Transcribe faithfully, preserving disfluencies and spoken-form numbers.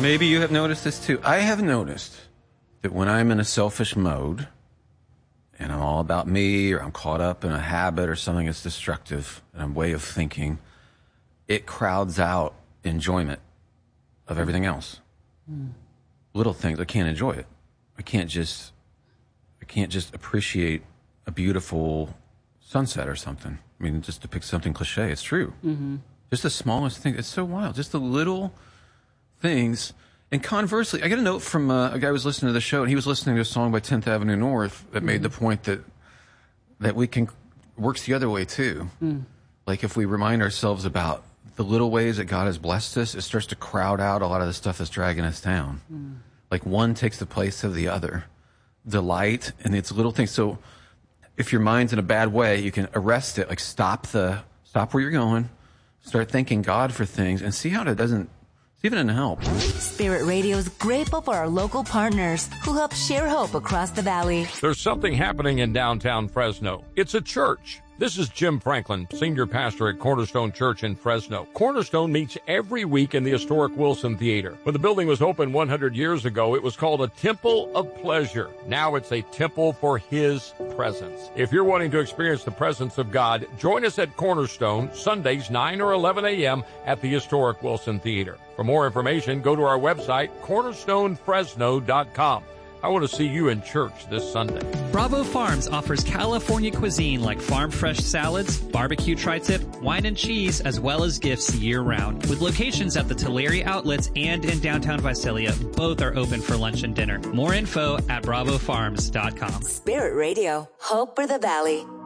Maybe you have noticed this too. I have noticed that when I'm in a selfish mode and I'm all about me, or I'm caught up in a habit or something that's destructive, and a way of thinking, it crowds out enjoyment of everything else. Mm. Little things, I can't enjoy it. I can't just, I can't just appreciate a beautiful sunset or something. I mean, just to pick something cliche, it's true. Mm-hmm. Just the smallest thing. It's so wild. Just the little things. And conversely, I got a note from uh, a guy who was listening to the show, and he was listening to a song by tenth Avenue North that mm-hmm. made the point that that we can, works the other way too. Mm. Like if we remind ourselves about the little ways that God has blessed us, it starts to crowd out a lot of the stuff that's dragging us down. Mm. Like one takes the place of the other. Delight, and it's little things. So if your mind's in a bad way, you can arrest it, like stop the, stop where you're going, start thanking God for things, and see how that doesn't, see if it doesn't help. Spirit Radio is grateful for our local partners who help share hope across the valley. There's something happening in downtown Fresno. It's a church. This is Jim Franklin, senior pastor at Cornerstone Church in Fresno. Cornerstone meets every week in the historic Wilson Theater. When the building was opened one hundred years ago, it was called a Temple of Pleasure. Now it's a temple for His presence. If you're wanting to experience the presence of God, join us at Cornerstone, Sundays, nine or eleven a.m. at the historic Wilson Theater. For more information, go to our website, cornerstone fresno dot com. I want to see you in church this Sunday. Bravo Farms offers California cuisine like farm-fresh salads, barbecue tri-tip, wine and cheese, as well as gifts year-round. With locations at the Tulare Outlets and in downtown Visalia, both are open for lunch and dinner. More info at bravo farms dot com. Spirit Radio, hope for the valley.